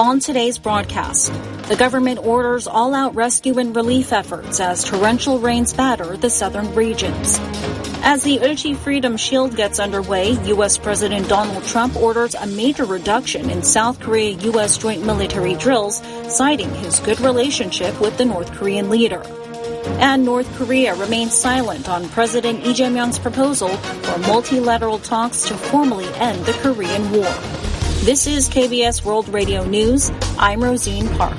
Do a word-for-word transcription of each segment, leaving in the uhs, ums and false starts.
On today's broadcast, the government orders all-out rescue and relief efforts as torrential rains batter the southern regions. As the Ulchi Freedom Shield gets underway, U S. President Donald Trump orders a major reduction in South Korea-U S joint military drills, citing his good relationship with the North Korean leader. And North Korea remains silent on President Lee Jae-myung's proposal for multilateral talks to formally end the Korean War. This is K B S World Radio News. I'm Rosine Park.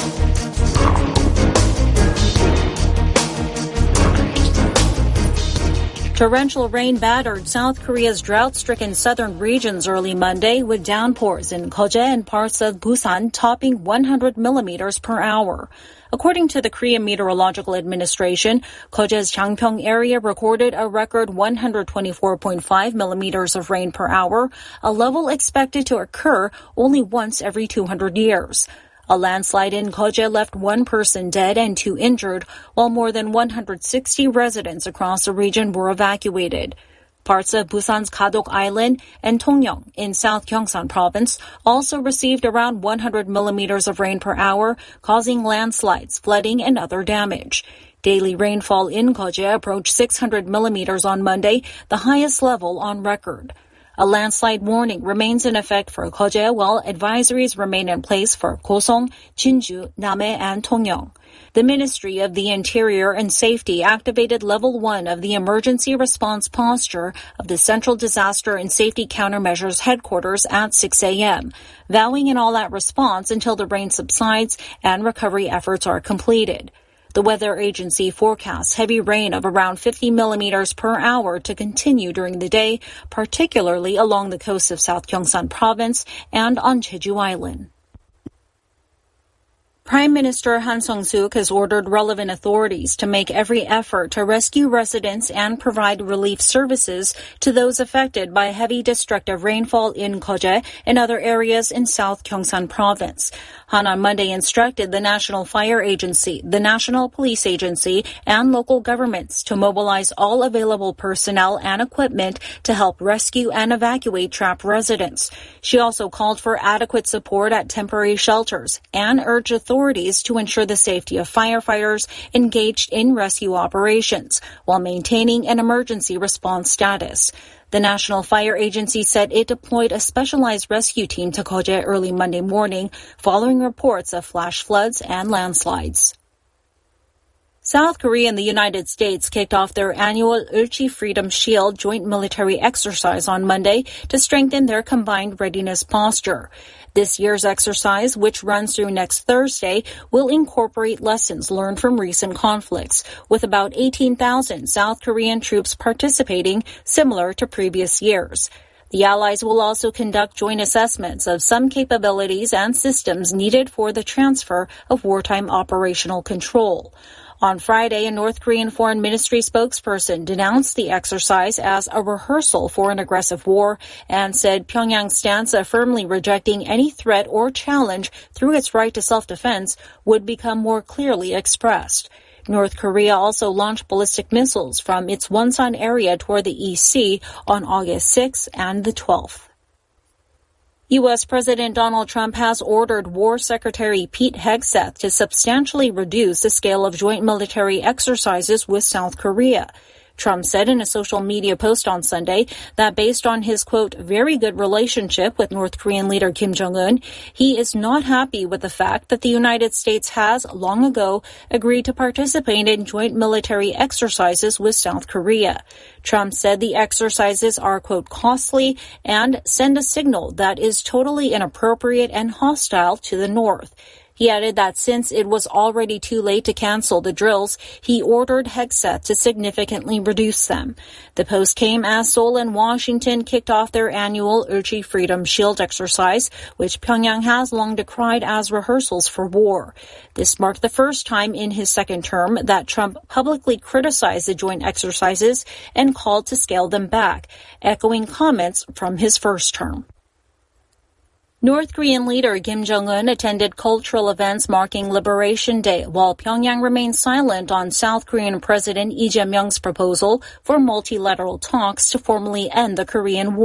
Torrential rain battered South Korea's drought-stricken southern regions early Monday, with downpours in Koje and parts of Busan topping one hundred millimeters per hour. According to the Korean Meteorological Administration, Koje's Jangpyeong area recorded a record one hundred twenty-four point five millimeters of rain per hour, a level expected to occur only once every two hundred years. A landslide in Koje left one person dead and two injured, while more than one hundred sixty residents across the region were evacuated. Parts of Busan's Gadok Island and Tongyong in South Gyeongsang Province also received around one hundred millimeters of rain per hour, causing landslides, flooding, and other damage. Daily rainfall in Koje approached six hundred millimeters on Monday, the highest level on record. A landslide warning remains in effect for Koje, while advisories remain in place for Gosong, Jinju, Namhae, and Tongyong. The Ministry of the Interior and Safety activated Level one of the emergency response posture of the Central Disaster and Safety Countermeasures Headquarters at six a.m., vowing an all-out response until the rain subsides and recovery efforts are completed. The weather agency forecasts heavy rain of around fifty millimeters per hour to continue during the day, particularly along the coast of South Gyeongsang Province and on Jeju Island. Prime Minister Han Sung-suk has ordered relevant authorities to make every effort to rescue residents and provide relief services to those affected by heavy destructive rainfall in Koje and other areas in South Gyeongsang Province. Han on Monday instructed the National Fire Agency, the National Police Agency, and local governments to mobilize all available personnel and equipment to help rescue and evacuate trapped residents. She also called for adequate support at temporary shelters and urged authorities authorities to ensure the safety of firefighters engaged in rescue operations while maintaining an emergency response status. The National Fire Agency said it deployed a specialized rescue team to Koje early Monday morning following reports of flash floods and landslides. South Korea and the United States kicked off their annual Ulchi Freedom Shield joint military exercise on Monday to strengthen their combined readiness posture. This year's exercise, which runs through next Thursday, will incorporate lessons learned from recent conflicts, with about eighteen thousand South Korean troops participating, similar to previous years. The allies will also conduct joint assessments of some capabilities and systems needed for the transfer of wartime operational control. On Friday, a North Korean Foreign Ministry spokesperson denounced the exercise as a rehearsal for an aggressive war and said Pyongyang's stance of firmly rejecting any threat or challenge through its right to self-defense would become more clearly expressed. North Korea also launched ballistic missiles from its Wonsan area toward the East Sea on August sixth and the twelfth. U S. President Donald Trump has ordered War Secretary Pete Hegseth to substantially reduce the scale of joint military exercises with South Korea. Trump said in a social media post on Sunday that based on his, quote, very good relationship with North Korean leader Kim Jong-un, he is not happy with the fact that the United States has, long ago, agreed to participate in joint military exercises with South Korea. Trump said the exercises are, quote, costly and send a signal that is totally inappropriate and hostile to the North. He added that since it was already too late to cancel the drills, he ordered Hegseth to significantly reduce them. The post came as Seoul and Washington kicked off their annual Ulchi Freedom Shield exercise, which Pyongyang has long decried as rehearsals for war. This marked the first time in his second term that Trump publicly criticized the joint exercises and called to scale them back, echoing comments from his first term. North Korean leader Kim Jong-un attended cultural events marking Liberation Day, while Pyongyang remained silent on South Korean President Lee Jae-myung's proposal for multilateral talks to formally end the Korean War.